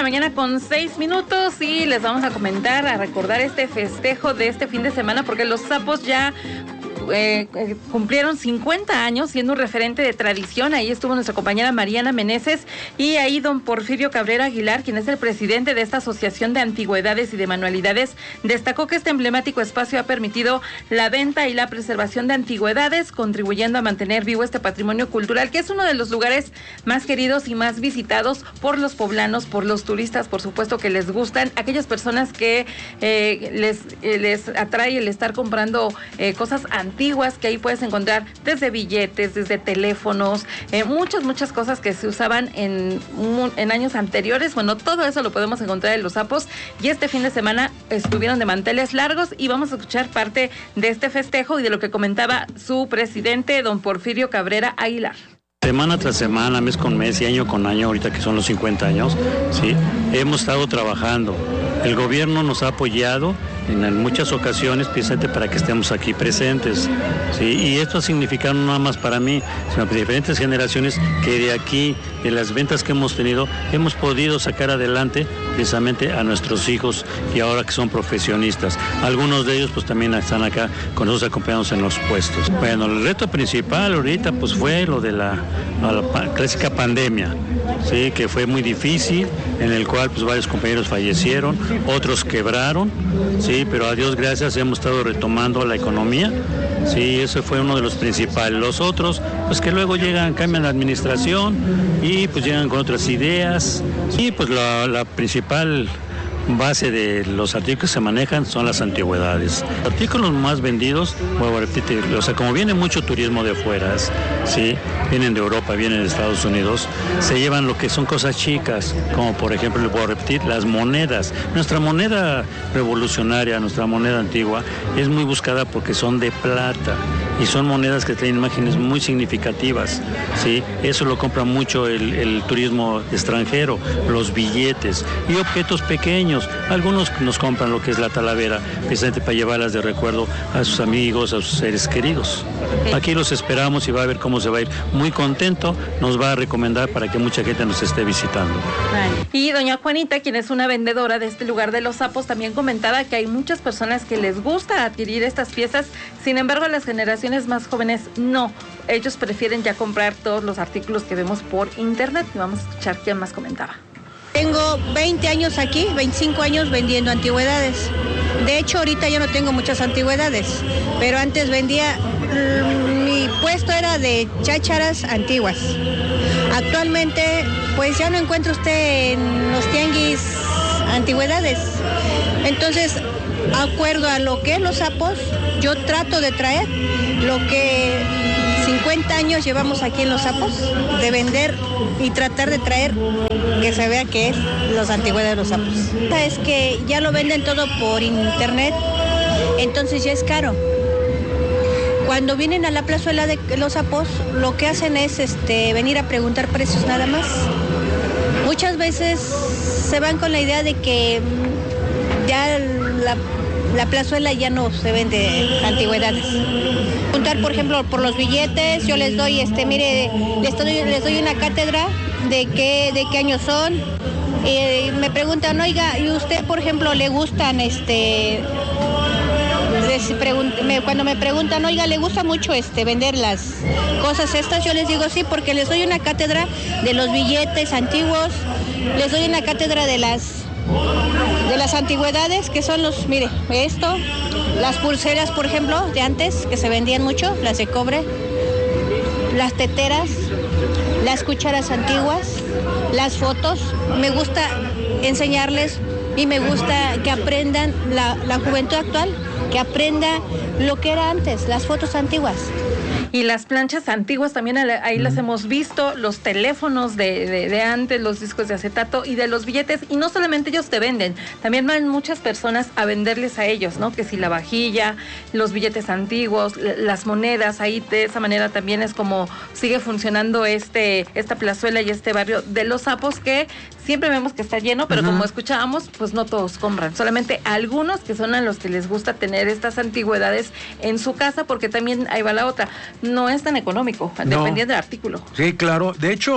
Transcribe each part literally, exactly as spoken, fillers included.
mañana con seis minutos y les vamos a comentar, a recordar este festejo de este fin de semana, porque los sapos ya Eh, eh, cumplieron cincuenta años siendo un referente de tradición. Ahí estuvo nuestra compañera Mariana Meneses y ahí don Porfirio Cabrera Aguilar, quien es el presidente de esta Asociación de Antigüedades y de Manualidades, destacó que este emblemático espacio ha permitido la venta y la preservación de antigüedades, contribuyendo a mantener vivo este patrimonio cultural, que es uno de los lugares más queridos y más visitados por los poblanos, por los turistas, por supuesto, que les gustan, aquellas personas que eh, les, eh, les atrae el estar comprando eh, cosas antiguas antiguas, que ahí puedes encontrar desde billetes, desde teléfonos, eh, muchas, muchas cosas que se usaban en, en años anteriores. Bueno, todo eso lo podemos encontrar en Los Sapos, y este fin de semana estuvieron de manteles largos y vamos a escuchar parte de este festejo y de lo que comentaba su presidente, don Porfirio Cabrera Aguilar. Semana tras semana, mes con mes y año con año, ahorita que son los cincuenta años, ¿sí? Hemos estado trabajando. El gobierno nos ha apoyado en muchas ocasiones precisamente para que estemos aquí presentes, ¿sí? Y esto ha significado no nada más para mí, sino para diferentes generaciones que de aquí, de las ventas que hemos tenido, hemos podido sacar adelante precisamente a nuestros hijos y ahora que son profesionistas. Algunos de ellos pues también están acá con nosotros acompañados en los puestos. Bueno, el reto principal ahorita pues fue lo de la, la clásica pandemia, sí, que fue muy difícil, en el cual pues varios compañeros fallecieron, otros quebraron, sí, pero a Dios gracias hemos estado retomando la economía, sí, ese fue uno de los principales. Los otros, pues que luego llegan, cambian la administración y pues llegan con otras ideas, y pues la, la principal base de los artículos que se manejan son las antigüedades. Los artículos más vendidos, vuelvo a repetir, o sea, como viene mucho turismo de fuera, ¿sí? Vienen de Europa, vienen de Estados Unidos, se llevan lo que son cosas chicas, como por ejemplo, les voy a repetir, las monedas. Nuestra moneda revolucionaria, nuestra moneda antigua, es muy buscada porque son de plata y son monedas que tienen imágenes muy significativas, ¿sí? Eso lo compra mucho el, el turismo extranjero, los billetes y objetos pequeños. Algunos nos compran lo que es la talavera, precisamente para llevarlas de recuerdo a sus amigos, a sus seres queridos. Aquí los esperamos y va a ver cómo se va a ir. Muy contento, nos va a recomendar para que mucha gente nos esté visitando. Y doña Juanita, quien es una vendedora de este lugar de Los Sapos, también comentaba que hay muchas personas que les gusta adquirir estas piezas, sin embargo las generaciones más jóvenes no. Ellos prefieren ya comprar todos los artículos que vemos por internet. Y vamos a escuchar quién más comentaba. Tengo veinte años aquí, veinticinco años vendiendo antigüedades. De hecho, ahorita ya no tengo muchas antigüedades, pero antes vendía, mi puesto era de chácharas antiguas. Actualmente, pues ya no encuentra usted en los tianguis antigüedades. Entonces, acuerdo a lo que es Los Sapos, yo trato de traer lo que cincuenta años llevamos aquí en Los Sapos, de vender y tratar de traer que se vea que es las antigüedades de Los Sapos. Es que ya lo venden todo por internet, entonces ya es caro. Cuando vienen a la plazuela de Los Sapos, lo que hacen es este, venir a preguntar precios nada más. Muchas veces se van con la idea de que ya la La plazuela ya no se vende antigüedades. Preguntar, por ejemplo, por los billetes, yo les doy, este, mire, les doy, les doy una cátedra de qué, de qué años son. Eh, me preguntan, oiga, ¿y usted, por ejemplo, le gustan, este, me, cuando me preguntan, oiga, ¿le gusta mucho este vender las cosas estas? Yo les digo sí, porque les doy una cátedra de los billetes antiguos, les doy una cátedra de las de las antigüedades, que son los, mire, esto, las pulseras, por ejemplo, de antes, que se vendían mucho, las de cobre, las teteras, las cucharas antiguas, las fotos. Me gusta enseñarles y me gusta que aprendan la, la juventud actual, que aprenda lo que era antes, las fotos antiguas. Y las planchas antiguas también ahí las hemos visto, los teléfonos de, de, de antes, los discos de acetato y de los billetes. Y no solamente ellos te venden, también van muchas personas a venderles a ellos, ¿no? Que si la vajilla, los billetes antiguos, las monedas, ahí de esa manera también es como sigue funcionando este esta plazuela y este barrio de Los Sapos, que siempre vemos que está lleno, pero uh-huh. como escuchábamos, pues no todos compran, solamente algunos que son a los que les gusta tener estas antigüedades en su casa, porque también ahí va la otra, no es tan económico, no. dependiendo del artículo. Sí, claro, de hecho,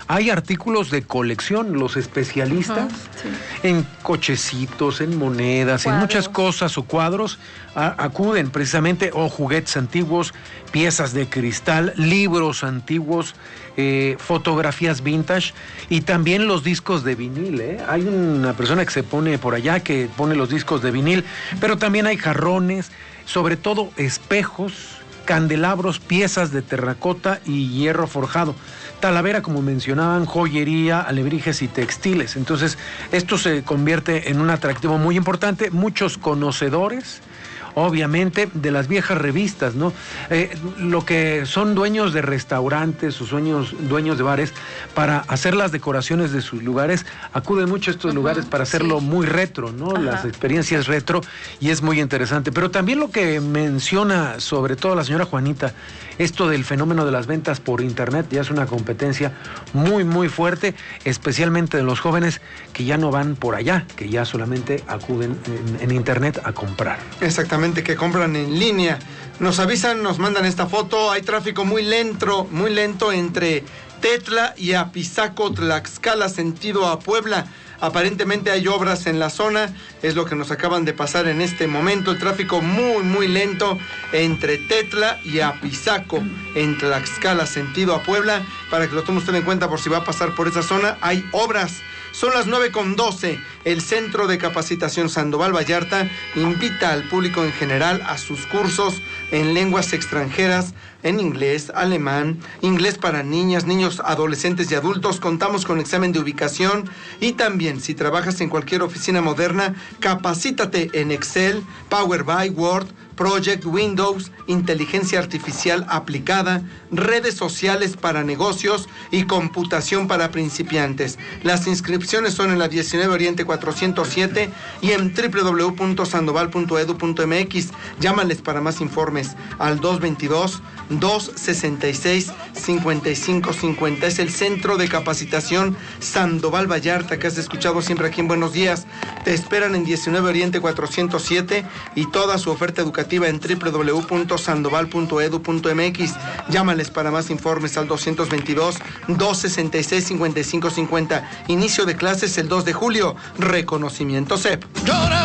hay artículos de colección, los especialistas, uh-huh, sí. en cochecitos, en monedas, cuadros. En muchas cosas o cuadros, a, acuden precisamente, o juguetes antiguos, piezas de cristal, libros antiguos, eh, fotografías vintage y también los discos de vinil, ¿eh? Hay una persona que se pone por allá que pone los discos de vinil, pero también hay jarrones, sobre todo espejos, candelabros, piezas de terracota y hierro forjado. Talavera, como mencionaban, joyería, alebrijes y textiles. Entonces, esto se convierte en un atractivo muy importante. Muchos conocedores, obviamente, de las viejas revistas, ¿no? Eh, lo que son dueños de restaurantes, sus dueños, dueños de bares, para hacer las decoraciones de sus lugares, acuden mucho a estos uh-huh, lugares para hacerlo sí. muy retro, ¿no? Uh-huh. Las experiencias retro, y es muy interesante. Pero también lo que menciona, sobre todo la señora Juanita, esto del fenómeno de las ventas por internet, ya es una competencia muy, muy fuerte, especialmente de los jóvenes que ya no van por allá, que ya solamente acuden en, en internet a comprar. Exactamente, que compran en línea. Nos avisan, nos mandan esta foto, hay tráfico muy lento, muy lento entre Tetla y Apizaco, Tlaxcala, sentido a Puebla. Aparentemente hay obras en la zona, es lo que nos acaban de pasar en este momento. El tráfico muy, muy lento entre Tetla y Apizaco, en Tlaxcala, sentido a Puebla. Para que lo tome usted en cuenta por si va a pasar por esa zona, hay obras. Son las nueve con doce. El Centro de Capacitación Sandoval Vallarta invita al público en general a sus cursos en lenguas extranjeras, en inglés, alemán, inglés para niñas, niños, adolescentes y adultos. Contamos con examen de ubicación y también, si trabajas en cualquier oficina moderna, capacítate en Excel, Power B I, Word, Project, Windows, inteligencia artificial aplicada, redes sociales para negocios y computación para principiantes. Las inscripciones son en la diecinueve Oriente cuatrocientos siete y en doble u doble u doble u punto sandoval punto edu punto eme equis. Llámales para más informes al dos veintidós, dos sesenta y seis, cincuenta y cinco cincuenta. Es el Centro de Capacitación Sandoval Vallarta, que has escuchado siempre aquí en Buenos Días. Te esperan en diecinueve Oriente cuatrocientos siete y toda su oferta educativa en doble u doble u doble u punto sandoval punto edu punto eme equis. Llámales para más informes al doscientos veintidós, dos sesenta y seis, cincuenta y cinco cincuenta. Inicio de clases el dos de julio. Reconocimiento C E P.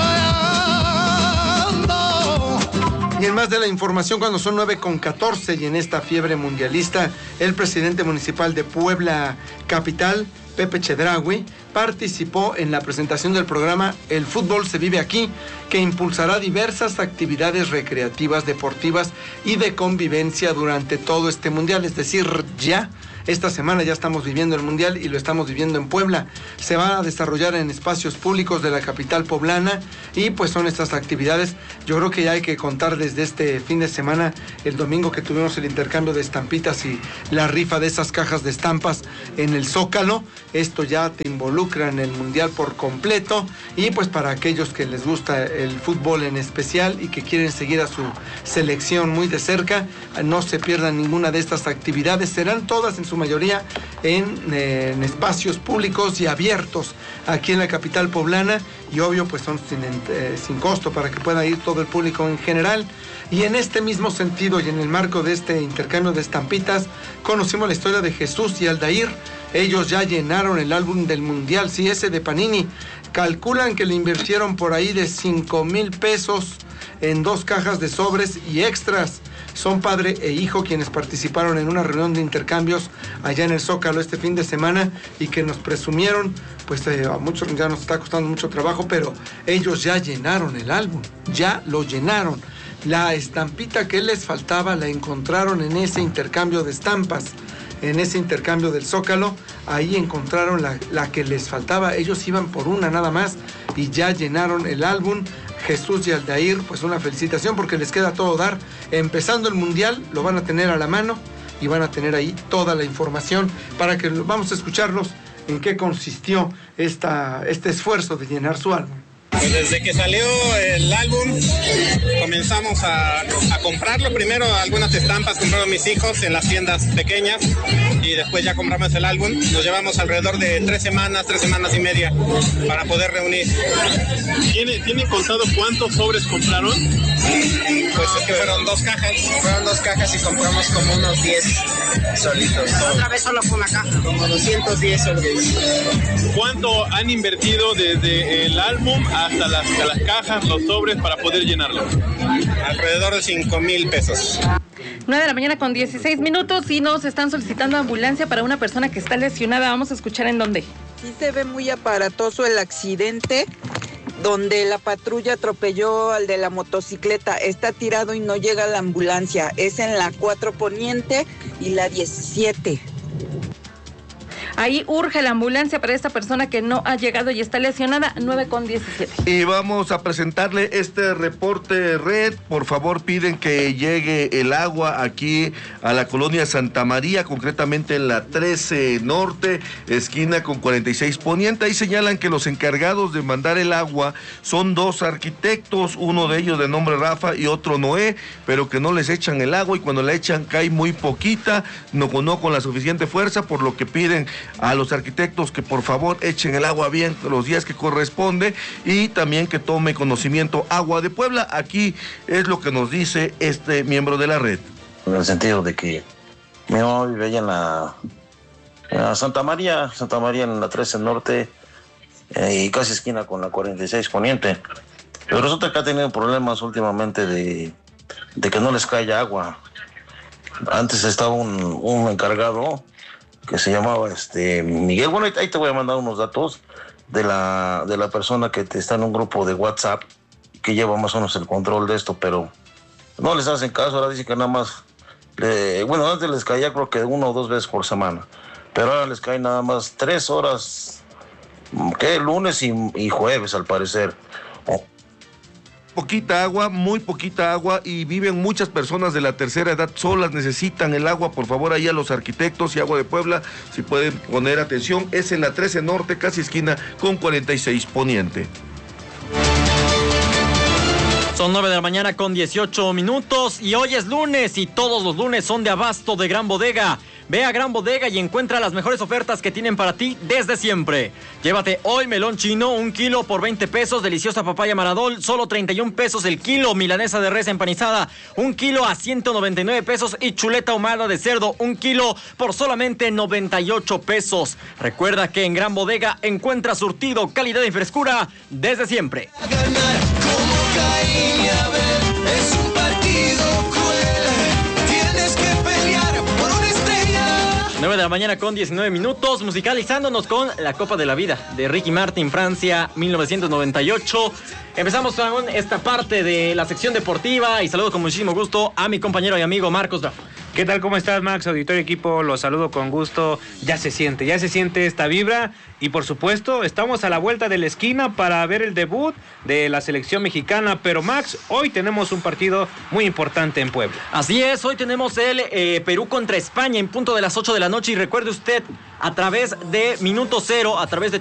Y en más de la información, cuando son nueve con catorce y en esta fiebre mundialista, el presidente municipal de Puebla Capital, Pepe Chedraui, participó en la presentación del programa El Fútbol se vive aquí, que impulsará diversas actividades recreativas, deportivas y de convivencia durante todo este mundial, es decir, ya. Esta semana ya estamos viviendo el Mundial y lo estamos viviendo en Puebla. Se va a desarrollar en espacios públicos de la capital poblana y pues son estas actividades. Yo creo que ya hay que contar desde este fin de semana, el domingo que tuvimos el intercambio de estampitas y la rifa de esas cajas de estampas en el Zócalo. Esto ya te involucra en el Mundial por completo y pues para aquellos que les gusta el fútbol en especial y que quieren seguir a su selección muy de cerca, no se pierdan ninguna de estas actividades. Serán todas en su mayoría en, eh, en espacios públicos y abiertos aquí en la capital poblana y obvio pues son sin, eh, sin costo para que pueda ir todo el público en general. Y en este mismo sentido y en el marco de este intercambio de estampitas conocimos la historia de Jesús y Aldair. Ellos ya llenaron el álbum del Mundial, sí, ese de Panini. Calculan que le invirtieron por ahí de cinco mil pesos en dos cajas de sobres y extras. Son padre e hijo quienes participaron en una reunión de intercambios allá en el Zócalo este fin de semana y que nos presumieron, pues eh, a muchos ya nos está costando mucho trabajo, pero ellos ya llenaron el álbum, ya lo llenaron. La estampita que les faltaba la encontraron en ese intercambio de estampas, en ese intercambio del Zócalo. Ahí encontraron la, la que les faltaba. Ellos iban por una nada más y ya llenaron el álbum. Jesús y Aldair, pues una felicitación porque les queda todo dar. Empezando el Mundial, lo van a tener a la mano y van a tener ahí toda la información para que vamos a escucharlos en qué consistió esta, este esfuerzo de llenar su álbum. Pues desde que salió el álbum comenzamos a, a comprarlo. Primero algunas estampas compraron mis hijos en las tiendas pequeñas y después ya compramos el álbum. Nos llevamos alrededor de tres semanas, tres semanas y media para poder reunir. ¿Tiene, ¿tiene contado cuántos sobres compraron? Pues es que fueron dos cajas, fueron dos cajas y compramos como unos diez solitos. Otra vez solo fue una caja, como doscientos diez sobres. ¿Cuánto han invertido desde el álbum hasta las, las cajas, los sobres para poder llenarlo? Alrededor de cinco mil pesos. nueve de la mañana con dieciséis minutos y nos están solicitando ambulancia para una persona que está lesionada. Vamos a escuchar en dónde. Sí se ve muy aparatoso el accidente donde la patrulla atropelló al de la motocicleta. Está tirado y no llega la ambulancia. Es en la cuatro Poniente y la diecisiete. Ahí urge la ambulancia para esta persona que no ha llegado y está lesionada. Nueve con diecisiete. Y vamos a presentarle este reporte red. Por favor, piden que llegue el agua aquí a la colonia Santa María, concretamente en la trece Norte, esquina con cuarenta y seis Poniente. Ahí señalan que los encargados de mandar el agua son dos arquitectos, uno de ellos de nombre Rafa y otro Noé, pero que no les echan el agua y cuando la echan cae muy poquita, no, no con la suficiente fuerza, por lo que piden a los arquitectos que por favor echen el agua bien los días que corresponde y también que tome conocimiento Agua de Puebla. Aquí es lo que nos dice este miembro de la red. En el sentido de que mi mamá vive allá en la, en la Santa María, Santa María en la trece Norte eh, y casi esquina con la cuarenta y seis Poniente. Pero resulta que ha tenido problemas últimamente de, de que no les cae agua. Antes estaba un, un encargado que se llamaba este Miguel. Bueno, ahí te voy a mandar unos datos de la, de la persona que te está en un grupo de WhatsApp que lleva más o menos el control de esto, pero no les hacen caso. Ahora dicen que nada más, le, bueno, antes les caía creo que una o dos veces por semana, pero ahora les cae nada más tres horas, ¿qué? Lunes y, y jueves al parecer. Oh. Poquita agua, muy poquita agua y viven muchas personas de la tercera edad solas, necesitan el agua. Por favor, ahí a los arquitectos y Agua de Puebla, si pueden poner atención, es en la trece Norte, casi esquina con cuarenta y seis Poniente. Son nueve de la mañana con dieciocho minutos y hoy es lunes y todos los lunes son de abasto de Gran Bodega. Ve a Gran Bodega y encuentra las mejores ofertas que tienen para ti desde siempre. Llévate hoy melón chino, un kilo por veinte pesos, deliciosa papaya Maradol, solo treinta y un pesos el kilo, milanesa de res empanizada, un kilo a ciento noventa y nueve pesos y chuleta ahumada de cerdo, un kilo por solamente noventa y ocho pesos. Recuerda que en Gran Bodega encuentras surtido, calidad y frescura desde siempre. Es un partido cruel, tienes que pelear por una estrella. nueve de la mañana con diecinueve minutos, musicalizándonos con La Copa de la Vida de Ricky Martin, Francia, mil novecientos noventa y ocho. Empezamos con esta parte de la sección deportiva y saludo con muchísimo gusto a mi compañero y amigo Marcos Rafa. ¿Qué tal? ¿Cómo estás, Max? Auditorio, equipo, los saludo con gusto. Ya se siente, ya se siente esta vibra y por supuesto estamos a la vuelta de la esquina para ver el debut de la selección mexicana. Pero Max, hoy tenemos un partido muy importante en Puebla. Así es, hoy tenemos el eh, Perú contra España en punto de las ocho de la noche y recuerde usted a través de Minuto Cero, a través de